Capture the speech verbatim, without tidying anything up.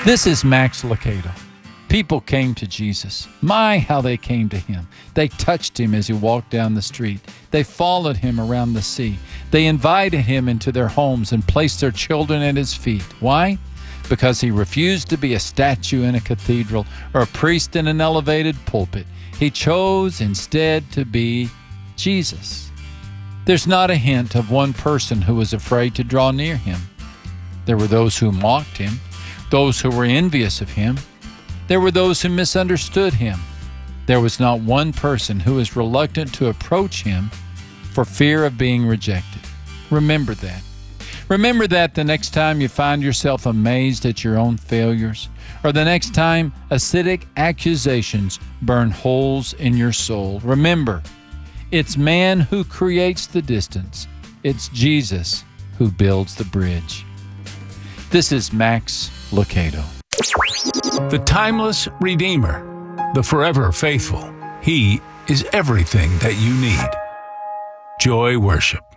This is Max Lucado. People came to Jesus. My, how they came to him. They touched him as he walked down the street. They followed him around the sea. They invited him into their homes and placed their children at his feet. Why? Because he refused to be a statue in a cathedral or a priest in an elevated pulpit. He chose instead to be Jesus. There's not a hint of one person who was afraid to draw near him. There were those who mocked him, those who were envious of him. There were those who misunderstood him. There was not one person who was reluctant to approach him for fear of being rejected. Remember that. Remember that the next time you find yourself amazed at your own failures, or the next time acidic accusations burn holes in your soul. Remember, it's man who creates the distance. It's Jesus who builds the bridge. This is Max Lucado. The timeless Redeemer, the forever faithful. He is everything that you need. Joy Worship.